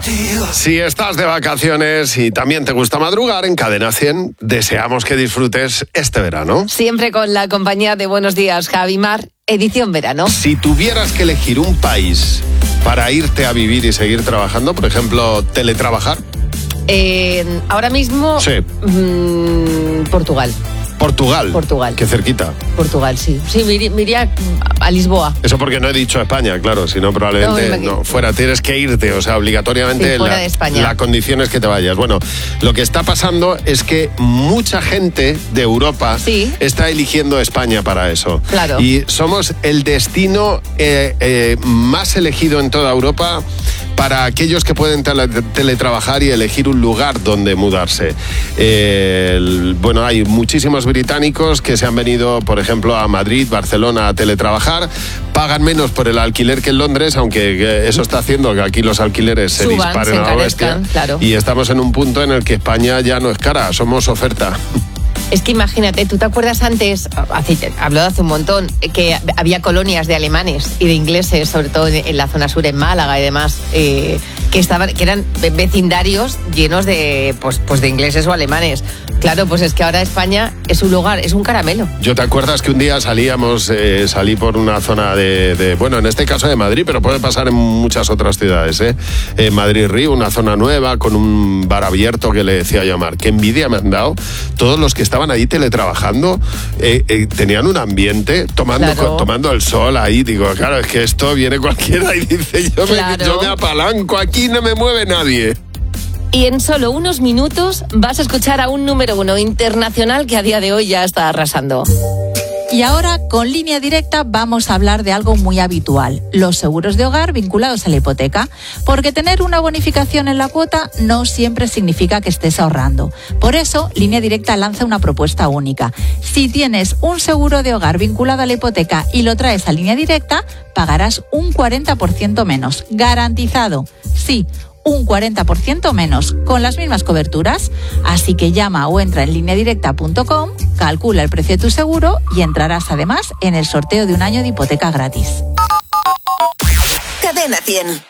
contigo. Si estás de vacaciones y también te gusta madrugar, en Cadena 100 deseamos que disfrutes este verano. Siempre con la compañía de Buenos Días, Javi Mar, edición verano. Si tuvieras que elegir un país para irte a vivir y seguir trabajando, por ejemplo, teletrabajar. Ahora mismo, Sí. Portugal. Portugal. Qué cerquita. Portugal, sí. Sí, me iría a Lisboa. Eso porque no he dicho España, claro, si no probablemente no fuera, tienes que irte, o sea, obligatoriamente sí, fuera de España. La condición es que te vayas. Bueno, lo que está pasando es que mucha gente de Europa está eligiendo España para eso. Claro. Y somos el destino más elegido en toda Europa para aquellos que pueden teletrabajar y elegir un lugar donde mudarse. Bueno, hay muchísimos británicos que se han venido, por ejemplo, a Madrid, Barcelona a teletrabajar, pagan menos por el alquiler que en Londres, aunque eso está haciendo que aquí los alquileres se disparen a la bestia. Claro. Y estamos en un punto en el que España ya no es cara, somos oferta. Es que imagínate, ¿tú te acuerdas antes, habló de hace un montón, que había colonias de alemanes y de ingleses, sobre todo en la zona sur, en Málaga y demás, que eran vecindarios llenos de, pues de ingleses o alemanes? Claro, pues es que ahora España es un lugar, es un caramelo. ¿Yo te acuerdas que un día salí por una zona bueno, en este caso de Madrid, pero puede pasar en muchas otras ciudades, Madrid-Río, una zona nueva, con un bar abierto que le decía yo a Mar, qué envidia me han dado todos los que estaban ahí teletrabajando, tenían un ambiente tomando el sol ahí, digo, claro, es que esto viene cualquiera y dice, yo me apalanco, aquí no me mueve nadie. Y en solo unos minutos vas a escuchar a un número 1 internacional que a día de hoy ya está arrasando. Y ahora, con Línea Directa, vamos a hablar de algo muy habitual, los seguros de hogar vinculados a la hipoteca. Porque tener una bonificación en la cuota no siempre significa que estés ahorrando. Por eso, Línea Directa lanza una propuesta única. Si tienes un seguro de hogar vinculado a la hipoteca y lo traes a Línea Directa, pagarás un 40% menos, garantizado. Sí, un 40% menos, con las mismas coberturas. Así que llama o entra en lineadirecta.com, calcula el precio de tu seguro y entrarás además en el sorteo de un año de hipoteca gratis. Cadena 100.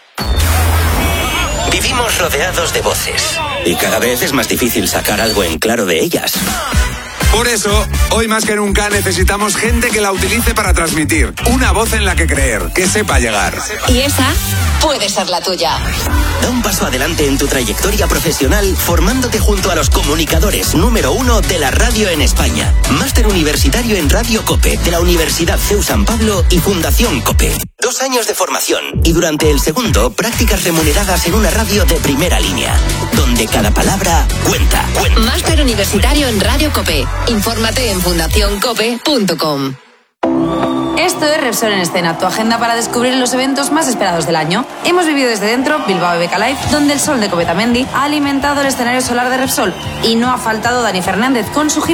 Vivimos rodeados de voces y cada vez es más difícil sacar algo en claro de ellas. Por eso, hoy más que nunca necesitamos gente que la utilice para transmitir. Una voz en la que creer, que sepa llegar. Y esa puede ser la tuya. Da un paso adelante en tu trayectoria profesional formándote junto a los comunicadores número 1 de la radio en España. Máster universitario en Radio COPE de la Universidad CEU San Pablo y Fundación COPE. 2 años de formación y durante el segundo, prácticas remuneradas en una radio de primera línea, donde cada palabra cuenta. Máster universitario en Radio COPE. Infórmate en fundacioncope.com. Esto es Repsol en Escena, tu agenda para descubrir los eventos más esperados del año. Hemos vivido desde dentro Bilbao Beca Live, donde el sol de Copetamendi ha alimentado el escenario solar de Repsol. Y no ha faltado Dani Fernández con su gira